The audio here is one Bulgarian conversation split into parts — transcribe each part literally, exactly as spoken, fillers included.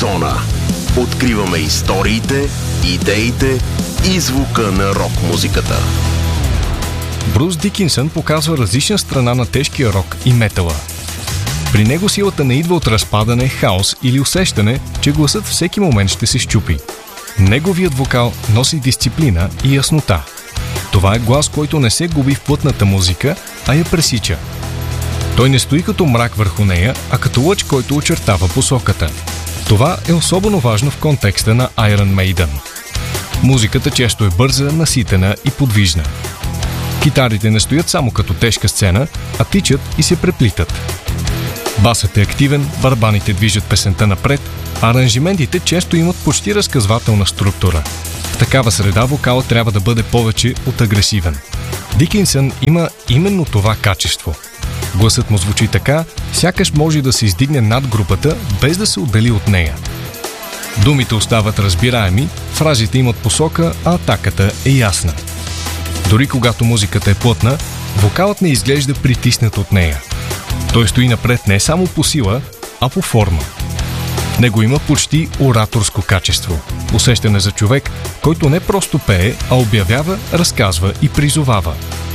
Зона. Откриваме историите, идеите и звука на рок-музиката. Брус Дикинсън показва различна страна на тежкия рок и метала. При него силата не идва от разпадане, хаос или усещане, че гласът всеки момент ще се счупи. Неговият вокал носи дисциплина и яснота. Това е глас, който не се губи в плътната музика, а я пресича. Той не стои като мрак върху нея, а като лъч, който очертава посоката. Това е особено важно в контекста на Iron Maiden. Музиката често е бърза, наситена и подвижна. Китарите не стоят само като тежка сцена, а тичат и се преплитат. Басът е активен, барабаните движат песента напред, а аранжиментите често имат почти разказвателна структура. В такава среда вокалът трябва да бъде повече от агресивен. Дикинсън има именно това качество. Гласът му звучи така, сякаш може да се издигне над групата, без да се отдели от нея. Думите остават разбираеми, фразите имат посока, а атаката е ясна. Дори когато музиката е плътна, вокалът не изглежда притиснат от нея. Той стои напред не само по сила, а по форма. В него има почти ораторско качество. Усещане за човек, който не просто пее, а обявява, разказва и призовава.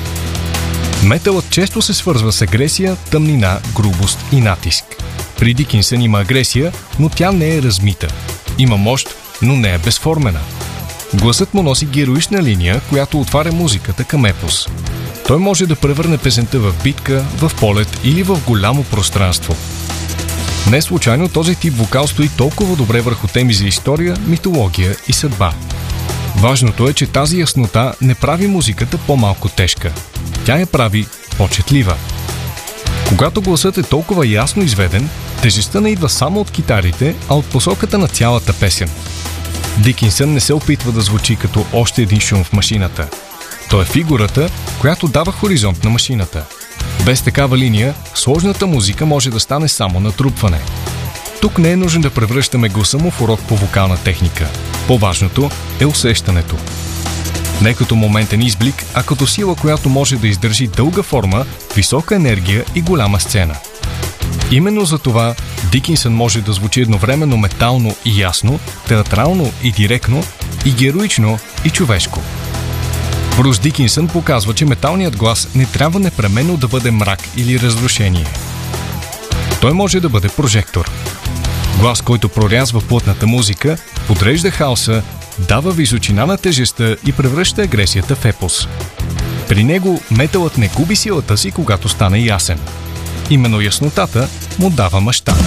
Металът често се свързва с агресия, тъмнина, грубост и натиск. При Дикинсън има агресия, но тя не е размита. Има мощ, но не е безформена. Гласът му носи героична линия, която отваря музиката към епос. Той може да превърне песента в битка, в полет или в голямо пространство. Не случайно този тип вокал стои толкова добре върху теми за история, митология и съдба. Важното е, че тази яснота не прави музиката по-малко тежка. Тя я прави по-четлива. Когато гласът е толкова ясно изведен, тежестта не идва само от китарите, а от посоката на цялата песен. Дикинсън не се опитва да звучи като още един шум в машината. Той е фигурата, която дава хоризонт на машината. Без такава линия, сложната музика може да стане само натрупване. Тук не е нужно да превръщаме гласа му в урок по вокална техника. По-важното е усещането. Не като моментен изблик, а като сила, която може да издържи дълга форма, висока енергия и голяма сцена. Именно за това Дикинсън може да звучи едновременно метално и ясно, театрално и директно, и героично и човешко. Брус Дикинсън показва, че металният глас не трябва непременно да бъде мрак или разрушение. Той може да бъде прожектор. Глас, който прорязва плътната музика, подрежда хаоса, дава височина на тежестта и превръща агресията в епос. При него металът не губи силата си, когато стане ясен. Именно яснотата му дава мащаб.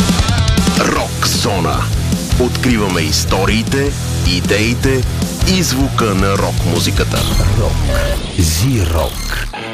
Рок Зона. Откриваме историите, идеите и звука на рок-музиката. Рок. Зи-рок.